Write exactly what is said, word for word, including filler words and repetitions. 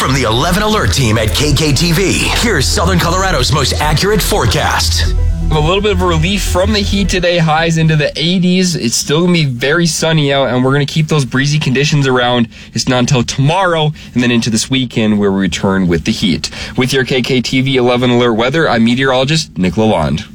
From the eleven Alert team at K K T V, here's Southern Colorado's most accurate forecast. A little bit of a relief from the heat today, highs into the eighties. It's still going to be very sunny out, and we're going to keep those breezy conditions around. It's not until tomorrow and then into this weekend where we return with the heat. With your K K T V eleven Alert weather, I'm meteorologist Nick Lalonde.